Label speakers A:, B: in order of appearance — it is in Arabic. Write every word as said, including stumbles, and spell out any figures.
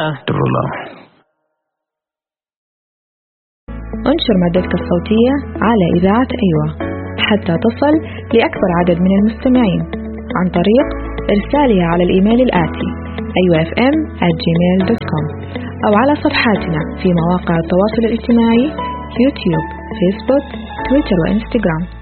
A: استغفر الله.
B: انشر مادتك الصوتية على إذاعة أيوة حتى تصل لأكبر عدد من المستمعين عن طريق إرسالها على الإيميل الآتي أيوة إف إم آت جيميل دوت كوم أو على صفحاتنا في مواقع التواصل الاجتماعي يوتيوب، فيسبوك، تويتر وإنستغرام.